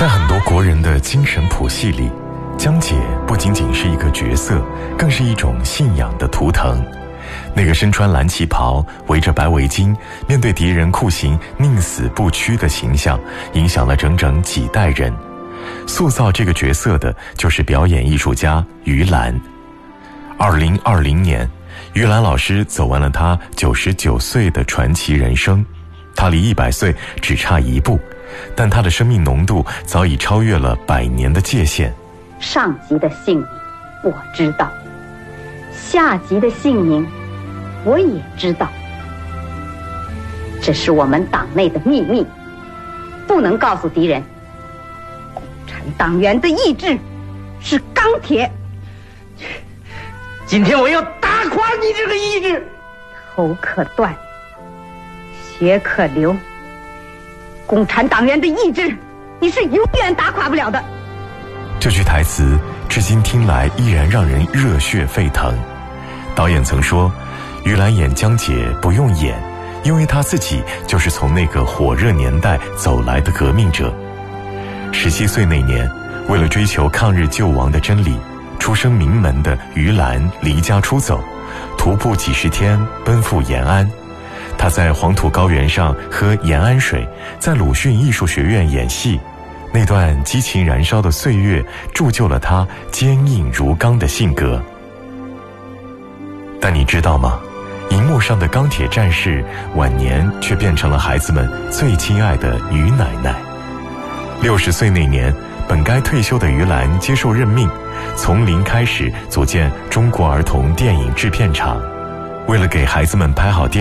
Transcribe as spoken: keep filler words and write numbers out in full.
在很多国人的精神谱系里，江姐不仅仅是一个角色，更是一种信仰的图腾。那个身穿蓝旗袍、围着白围巾，面对敌人酷刑宁死不屈的形象，影响了整整几代人。塑造这个角色的就是表演艺术家于兰。二零二零年，于兰老师走完了她九十九岁的传奇人生。她离一百岁只差一步，但她的生命浓度早已超越了百年的界限。 上级的姓名我知道，下级的姓名我也知道，这是我们党内的秘密，不能告诉敌人。共产党员的意志是钢铁。 今天我要打垮你这个意志。 头可断，血可流，共产党员的意志你是永远打垮不了的。 这句台词至今听来依然让人热血沸腾。导演曾说，于兰演江姐不用演，因为她自己就是从那个火热年代走来的革命者。十七岁那年，为了追求抗日救亡的真理，出身名门的于兰离家出走，徒步几十天奔赴延安。她在黄土高原上喝延安水，在鲁迅艺术学院演戏，那段激情燃烧的岁月铸就了她坚硬如钢的性格。但你知道吗？荧幕上的钢铁战士晚年却变成了孩子们最亲爱的于奶奶。六十岁那年，本该退休的于兰接受任命，从零开始组建中国儿童电影制片厂。为了给孩子们拍好电影